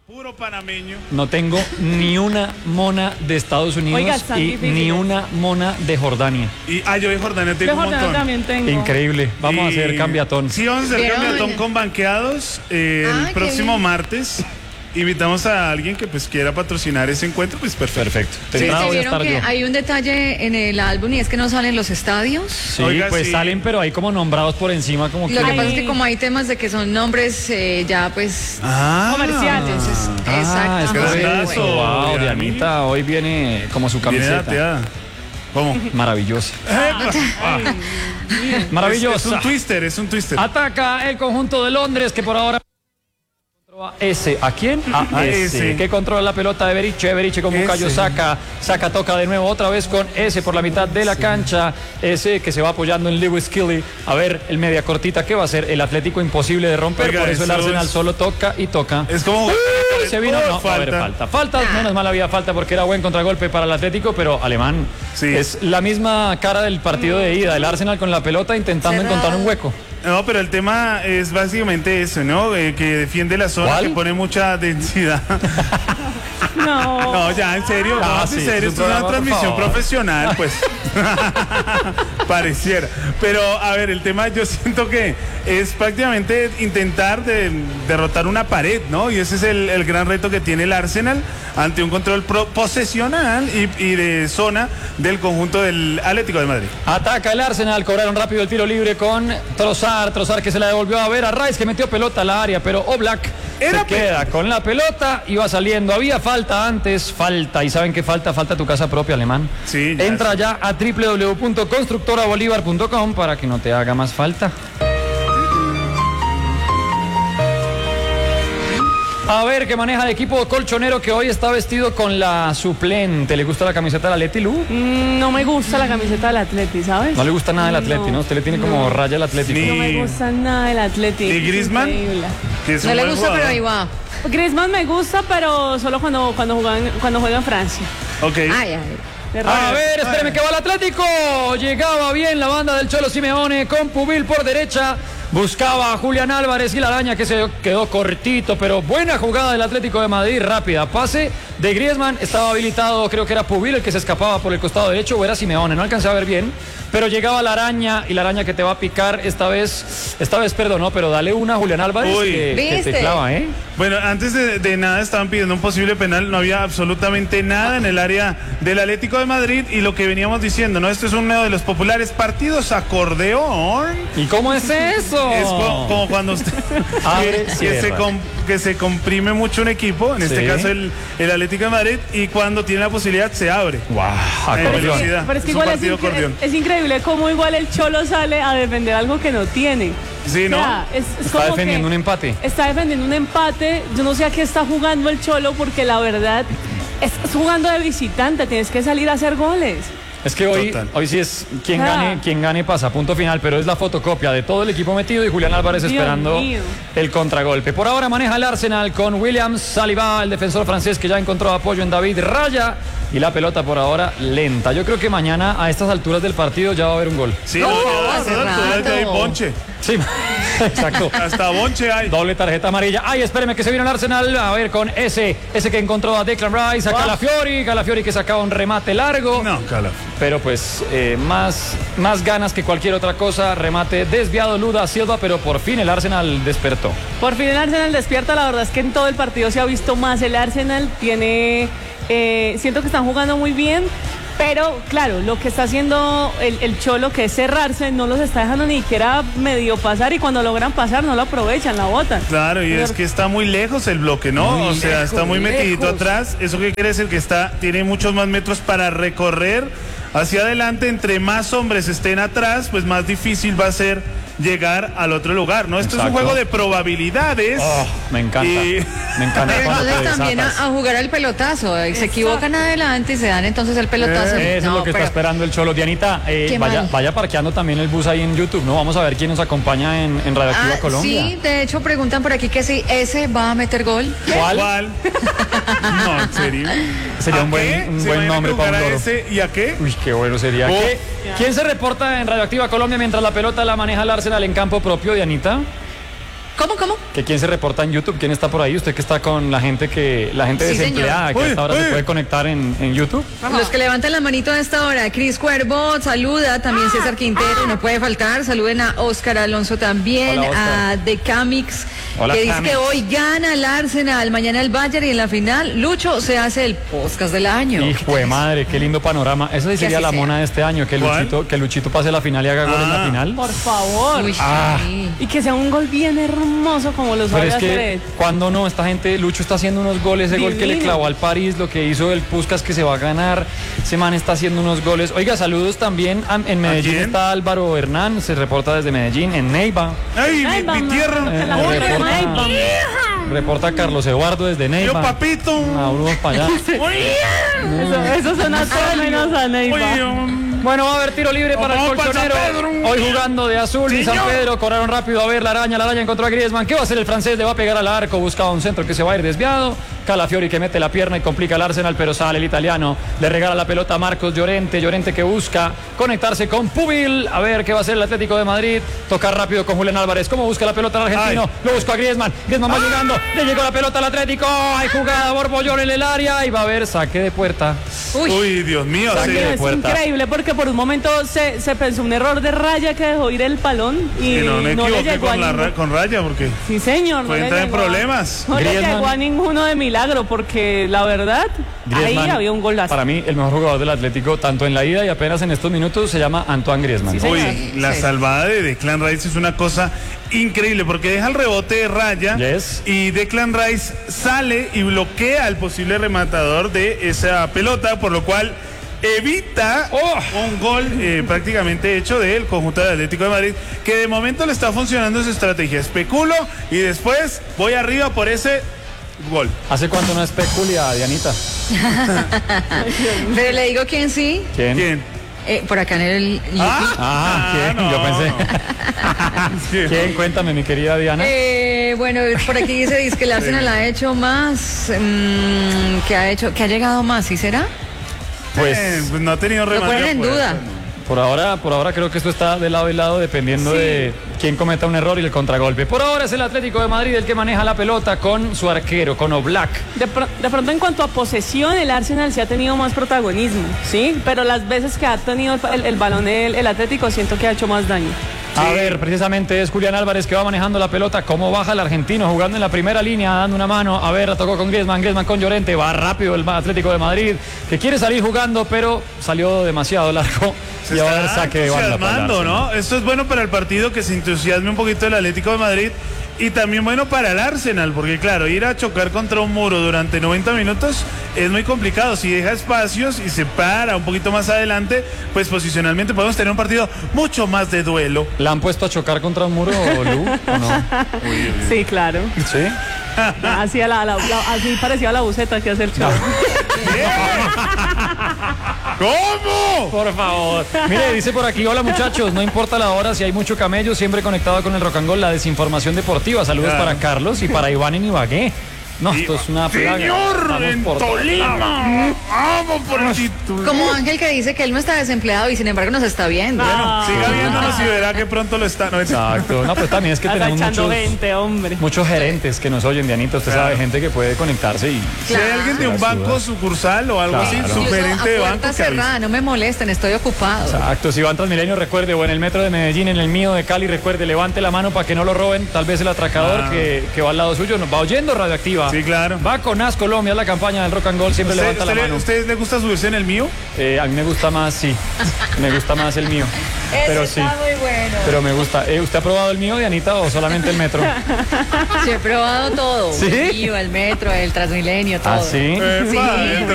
Puro panameño. No tengo ni una mona de Estados Unidos. Oiga, están y difíciles. ni una mona de Jordania. Y yo de Jordania tengo De un Jordania montón. también tengo. Increíble. Vamos a hacer Y- cambiatón. Sí, vamos a hacer Pero cambiatón bueno. con banqueados el qué próximo bien. martes. Invitamos a alguien que pues quiera patrocinar ese encuentro, pues perfecto. De Sí, entrada ¿se voy a vieron estar que yo. hay un detalle en el álbum y es que no salen los estadios? Sí, Oiga, pues sí. salen, pero ahí como nombrados por encima, como que. Lo que pasa Ay. es que como hay temas de que son nombres ya pues Comerciales. entonces Ah, es exacto. por Qué eso. dato, Wow, Diana. Dianita hoy viene como su Viene camiseta. dateada. ¿Cómo? Maravillosa. Maravillosa. Es un twister, es un twister. Ataca el conjunto de Londres que por ahora controla S. ¿A quién? A S. S. Que controla la pelota de Beriche. Beriche con Bucayo S. saca, toca de nuevo otra vez con S por la mitad de la cancha. S que se va apoyando en Lewis Kelly. A ver, el media cortita, ¿qué va a hacer? El Atlético imposible de romper. Oiga, por eso el eso Arsenal es- solo toca y toca. Es como Uy, se vino, no, va a haber falta. falta, menos mal había falta porque era buen contragolpe para el Atlético, pero Alemán Sí. es la misma cara del partido de ida, el Arsenal con la pelota intentando Cerrado. encontrar un hueco. No, pero el tema es básicamente eso, ¿no? Que defiende la zona, ¿Cuál? que pone mucha densidad. No. No, ya, en serio, Ah, no, sí, en serio, es un esto es una programa, por transmisión favor. profesional, pues. Pareciera. Pero, a ver, el tema yo siento que es prácticamente intentar derrotar una pared, ¿no? Y ese es el gran reto que tiene el Arsenal ante un control posesional y de zona del conjunto del Atlético de Madrid. Ataca el Arsenal, cobraron rápido el tiro libre con Trossard que se la devolvió a ver a Rice que metió pelota al área, pero Oblak Era se queda con la pelota y va saliendo. Había falta antes, ¿y saben qué falta? Falta tu casa propia, Alemán. Sí, ya Entra sé. ya a www.constructorabolivar.com para que no te haga más falta. A ver, que maneja el equipo colchonero que hoy está vestido con la suplente. ¿Le gusta la camiseta de la Atleti, Lu? No me gusta la camiseta del Atleti, ¿sabes? No le gusta nada el Atleti, ¿no? Usted le tiene como raya el Atlético. Ni- No me gusta nada el Atleti. ¿Y Es Griezmann? increíble. Que es No un le buen gusta, pero jugador. ahí va. Griezmann me gusta, pero solo cuando juega en Francia. Ok. Ay. De A resto- ver, espéreme que va el Atlético. Llegaba bien la banda del Cholo Simeone con Pubil por derecha. Buscaba a Julián Álvarez y la araña que se quedó cortito, pero buena jugada del Atlético de Madrid, rápida. Pase de Griezmann, estaba habilitado, creo que era Pubil el que se escapaba por el costado derecho o era Simeone, no alcancé a ver bien. Pero llegaba la araña y la araña que te va a picar esta vez perdonó, pero dale una a Julián Álvarez Uy. que te ¿Viste? clava, ¿eh? Bueno, antes de nada estaban pidiendo un posible penal, no había absolutamente nada en el área del Atlético de Madrid y lo que veníamos diciendo, ¿no? Esto es uno de los populares partidos acordeón. ¿Y cómo es eso? Es como cuando usted Abre, que cierra. que se comprime mucho un equipo, en este Sí. caso el Atlético de Madrid, y cuando tiene la posibilidad se abre. Wow, En acordeón. velocidad. Pero es que un igual partido acordeón. es increíble cómo igual el Cholo sale a defender algo que no tiene. Sí, ¿no? O sea, es Está como defendiendo que un empate. Está defendiendo un empate. Yo no sé a qué está jugando el Cholo porque la verdad es jugando de visitante. Tienes que salir a hacer goles. Es que Total. hoy sí es quien Ah. gane pasa, punto final, pero es la fotocopia de todo el equipo metido y Julián Álvarez Dios esperando mío. el contragolpe. Por ahora maneja el Arsenal con Williams Saliba, el defensor francés que ya encontró apoyo en David Raya y la pelota por ahora lenta. Yo creo que mañana a estas alturas del partido ya va a haber un gol. Sí, No, ya, hace ya hay rato. bonche. Sí, exacto. Hasta bonche hay. Doble tarjeta amarilla. Ay, espéreme que se viene el Arsenal. A ver, con ese que encontró a Declan Rice, a Calafiori que sacaba un remate largo. No, cala. Pero pues más ganas que cualquier otra cosa. Remate desviado Luda Silva, pero por fin el Arsenal despertó. Por fin el Arsenal despierta. La verdad es que en todo el partido se ha visto más el Arsenal. Siento que están jugando muy bien. Pero claro, lo que está haciendo el Cholo, que es cerrarse, no los está dejando ni siquiera medio pasar. Y cuando logran pasar, no lo aprovechan, la botan. Claro, y es que está muy lejos el bloque, ¿no? Muy O sea, lejos, está muy metidito lejos. atrás. ¿Eso qué quiere decir? Que tiene muchos más metros para recorrer hacia adelante. Entre más hombres estén atrás, pues más difícil va a ser llegar al otro lugar, ¿no? Esto es un Exacto. juego de probabilidades. Oh, me encanta. Y- Me encanta Pero cuando te entonces también desatas. a jugar al pelotazo. Se equivocan adelante y se dan entonces el pelotazo. Eso es No, lo que está pero- esperando el Cholo. Dianita, Qué vaya, mal. vaya parqueando también el bus ahí en YouTube, ¿no? Vamos a ver quién nos acompaña en Radioactiva Colombia. Sí, de hecho preguntan por aquí que si ese va a meter gol. ¿Cuál? ¿Cuál? No, ¿en serio? Sería ¿A un qué? buen ¿Se buen imagina nombre que para un jugara loro. ese y a qué? Uy, qué bueno sería. Oh. ¿Quién se reporta en Radioactiva Colombia mientras la pelota la maneja el Arsenal en campo propio, Dianita? ¿Cómo? ¿Que quién se reporta en YouTube? ¿Quién está por ahí? Usted que está con la gente Sí, desempleada, que señor. hasta ahora Uy. se puede conectar en YouTube. Los que levantan la manito a esta hora, Cris Cuervo saluda, también César Quintero, no puede faltar, saluden a Óscar Alonso también, Hola, Óscar. a The Camix, Hola, que dice Camix. que hoy gana el Arsenal, mañana el Bayern y en la final Lucho se hace el podcast del año. Hijo de madre, qué lindo panorama. Esa sí sería así la sea. mona de este año, ¿Cuál? que Luchito pase a la final y haga gol en la Ah. final. Por favor. Uy, sí. Y que sea un gol bien hermoso como lo Pero sabe es hacer que él. cuando no, esta gente, Lucho está haciendo unos goles, ese gol que le Divino. clavó al París, lo que hizo el Puskás que se va a ganar, ese man está haciendo unos goles. Oiga, saludos también, en Medellín quién? está Álvaro Hernán, se reporta desde Medellín, en Neiva. Ay, Ay, mi mamá. tierra. Te la Oye, joya de reporta- Neiva. Reporta Carlos Eduardo desde Yo, Neiva. papito. Saludos para allá. Eso suena todo menos a Neiva. Oye, Bueno, va a haber tiro libre para el Vamos para colchonero. San Pedro. Hoy jugando de azul y San Señor. Pedro. Corrieron rápido a ver la araña encontró a Griezmann. ¿Qué va a hacer el francés? Le va a pegar al arco. Buscaba un centro que se va a ir desviado. Calafiori que mete la pierna y complica al Arsenal, pero sale el italiano. Le regala la pelota a Marcos Llorente. Llorente que busca conectarse con Pubil. A ver qué va a hacer el Atlético de Madrid. Tocar rápido con Julián Álvarez. ¿Cómo busca la pelota el argentino? Ay. Lo buscó a Griezmann. Griezmann va llegando. Le llegó la pelota al Atlético. Hay jugada Borbollón en el área. Y va a haber saque de puerta. Uy, Dios mío. Saque sí. de Es puerta. increíble porque por un momento se pensó un error de Raya que dejó ir el balón y Que no me no le equivoqué llegó a con, ningún... con Raya, porque Sí, señor. puede le entrar en llegó a- problemas. No le Griezmann. llegó a ninguno de milagro porque la verdad, ahí Griezmann, había un golazo. para mí, el mejor jugador del Atlético, tanto en la ida y apenas en estos minutos, se llama Antoine Griezmann. Sí, señor. Uy, la Sí. salvada de Declan Rice es una cosa increíble porque deja el rebote de Raya Yes. y Declan Rice sale y bloquea al posible rematador de esa pelota, por lo cual evita un gol prácticamente hecho del conjunto del Atlético de Madrid, que de momento le está funcionando su estrategia. Especulo y después voy arriba por ese gol. ¿Hace cuánto no especulia, Dianita? Pero le digo quién sí, ¿Quién? ¿Quién? por acá en el... ¿Quién? no. Yo pensé. ¿Quién? Cuéntame, mi querida Diana. Bueno, por aquí dice que el Arsenal ha hecho más, que ha llegado más, ¿sí será? Pues Pues no ha tenido Lo remate. ponen en afuera. duda. por ahora creo que esto está de lado y lado dependiendo de quién cometa un error y el contragolpe. Por ahora es el Atlético de Madrid el que maneja la pelota con su arquero, con Oblak. De pronto en cuanto a posesión, el Arsenal sí ha tenido más protagonismo, ¿sí? Pero las veces que ha tenido el balón el Atlético, siento que ha hecho más daño. A ver, precisamente es Julián Álvarez que va manejando la pelota. ¿Cómo baja el argentino jugando en la primera línea, dando una mano? A ver, la tocó con Griezmann con Llorente. Va rápido el Atlético de Madrid, que quiere salir jugando, pero salió demasiado largo. Se Y ahora está saque de banda para el entusiasmando, Arsenal. ¿no? Esto es bueno para el partido, que se entusiasme un poquito el Atlético de Madrid, y también bueno para el Arsenal, porque claro, ir a chocar contra un muro durante 90 minutos es muy complicado. Si deja espacios y se para un poquito más adelante, pues posicionalmente podemos tener un partido mucho más de duelo. ¿La han puesto a chocar contra un muro, Lu? ¿O no? Sí, claro. ¿Sí? Así, así parecía la buceta que hace el chavo. ¿Cómo? Por favor. Mire, dice por aquí, hola muchachos, no importa la hora, si hay mucho camello, siempre conectado con el Rock and Roll, la desinformación deportiva. Saludos Claro. para Carlos y para Iván en Ibagué. No, esto es una plaga. Señor, Estamos en por todos lados. Tolima, vamos por el título. Como Ángel que dice que él no está desempleado y sin embargo nos está viendo. Ah. Siga viéndonos y verá que pronto lo está. No, Exacto. No, pues también es que tenemos Agachando muchos, 20, hombre. muchos gerentes que nos oyen, Dianita. Usted Claro. sabe, gente que puede conectarse y... Si hay alguien de un banco sucursal o algo así, Claro. su Incluso gerente a de banco, puerta que avise. cerrada, no me molesten, estoy ocupado. Exacto, si va en Transmilenio, recuerde, o en el metro de Medellín, en el mío de Cali, recuerde, levante la mano para que no lo roben. Tal vez el atracador Ah. que va al lado suyo nos va oyendo Radioactiva. Sí, claro. Va con AS Colombia, es la campaña del Rock and Roll, siempre levanta la mano. ¿Ustedes le gusta subirse en el mío? A mí me gusta más, sí. Me gusta más el mío. Pero sí. está muy bueno. Pero me gusta. ¿Usted ha probado el mío, Dianita, o solamente el metro? Sí, he probado todo. ¿Sí? El Mío, el metro, el Transmilenio, todo. ¿Ah, sí? Epa, Sí. el